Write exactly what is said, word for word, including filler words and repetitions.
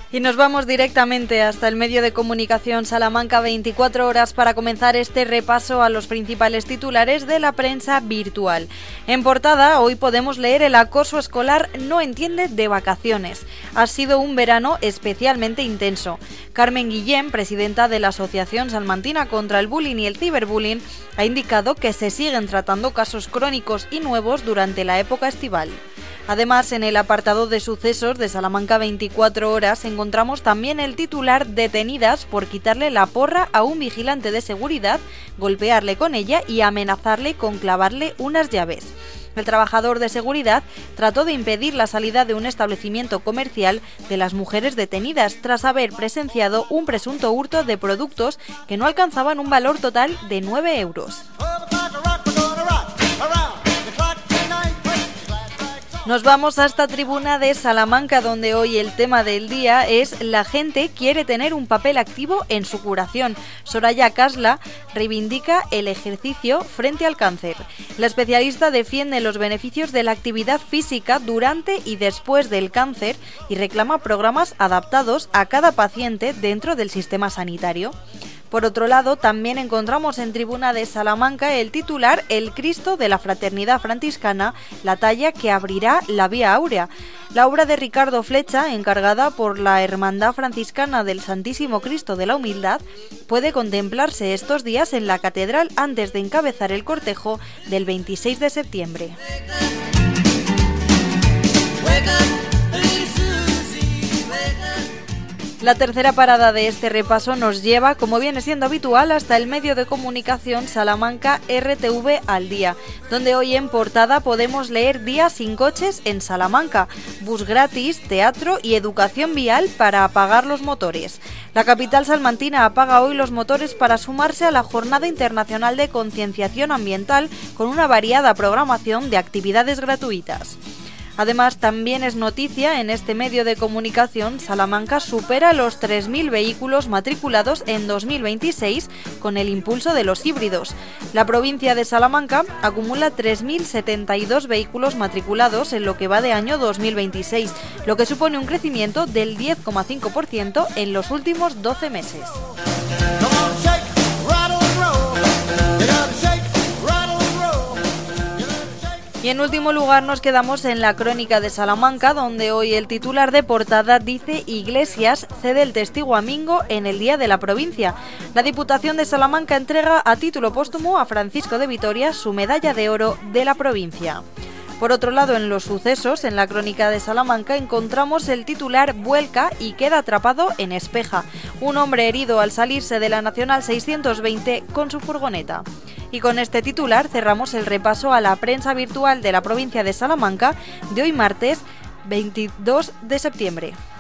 Y nos vamos directamente hasta el medio de comunicación Salamanca veinticuatro horas para comenzar este repaso a los principales titulares de la prensa virtual. En portada, hoy podemos leer: el acoso escolar no entiende de vacaciones. Ha sido un verano especialmente intenso. Carmen Guillén, presidenta de la Asociación Salmantina contra el Bullying y el Ciberbullying, ha indicado que se siguen tratando casos crónicos y nuevos durante la época estival. Además, en el apartado de sucesos de Salamanca veinticuatro horas encontramos también el titular: detenidas por quitarle la porra a un vigilante de seguridad, golpearle con ella y amenazarle con clavarle unas llaves. El trabajador de seguridad trató de impedir la salida de un establecimiento comercial de las mujeres detenidas tras haber presenciado un presunto hurto de productos que no alcanzaban un valor total de nueve euros. Nos vamos a esta tribuna de Salamanca, donde hoy el tema del día es: la gente quiere tener un papel activo en su curación. Soraya Casla reivindica el ejercicio frente al cáncer. La especialista defiende los beneficios de la actividad física durante y después del cáncer y reclama programas adaptados a cada paciente dentro del sistema sanitario. Por otro lado, también encontramos en Tribuna de Salamanca el titular: el Cristo de la Fraternidad Franciscana, la talla que abrirá la Vía Áurea. La obra de Ricardo Flecha, encargada por la Hermandad Franciscana del Santísimo Cristo de la Humildad, puede contemplarse estos días en la catedral antes de encabezar el cortejo del veintiséis de septiembre. La tercera parada de este repaso nos lleva, como viene siendo habitual, hasta el medio de comunicación Salamanca R T V al día, donde hoy en portada podemos leer: día sin coches en Salamanca, bus gratis, teatro y educación vial para apagar los motores. La capital salmantina apaga hoy los motores para sumarse a la Jornada Internacional de Concienciación Ambiental con una variada programación de actividades gratuitas. Además, también es noticia en este medio de comunicación: Salamanca supera los tres mil vehículos matriculados en dos mil veintiséis con el impulso de los híbridos. La provincia de Salamanca acumula tres mil setenta y dos vehículos matriculados en lo que va de año dos mil veintiséis, lo que supone un crecimiento del diez coma cinco por ciento en los últimos doce meses. Y en último lugar nos quedamos en la Crónica de Salamanca, donde hoy el titular de portada dice: Iglesias cede el testigo a Mingo en el Día de la Provincia. La Diputación de Salamanca entrega a título póstumo a Francisco de Vitoria su medalla de oro de la provincia. Por otro lado, en los sucesos, en la Crónica de Salamanca encontramos el titular: vuelca y queda atrapado en Espeja. Un hombre herido al salirse de la Nacional seiscientos veinte con su furgoneta. Y con este titular cerramos el repaso a la prensa virtual de la provincia de Salamanca de hoy martes veintidós de septiembre.